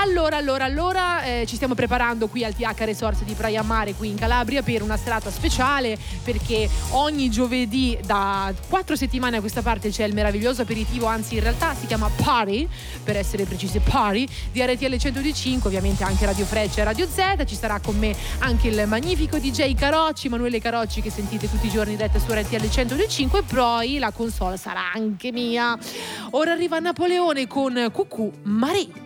Allora, ci stiamo preparando qui al TH Resort di Praia Mare qui in Calabria per una serata speciale, perché ogni giovedì da 4 settimane a questa parte c'è il meraviglioso aperitivo, anzi in realtà si chiama Party, per essere precisi, Party, di RTL 105, ovviamente anche Radio Freccia e Radio Z. Ci sarà con me anche il magnifico DJ Carocci, Emanuele Carocci, che sentite tutti i giorni in diretta su RTL 105, e poi la console sarà anche mia. Ora arriva Napoleone con Cucù Marie.